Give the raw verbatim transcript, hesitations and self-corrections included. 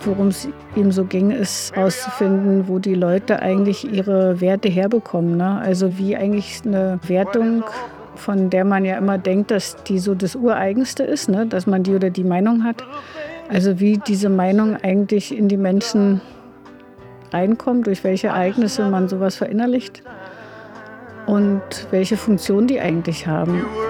worum es ihm so ging, ist herauszufinden, wo die Leute eigentlich ihre Werte herbekommen, ne? Also wie eigentlich eine Wertung, von der man ja immer denkt, dass die so das Ureigenste ist, ne? Dass man die oder die Meinung hat. Also wie diese Meinung eigentlich in die Menschen reinkommt, durch welche Ereignisse man sowas verinnerlicht und welche Funktion die eigentlich haben.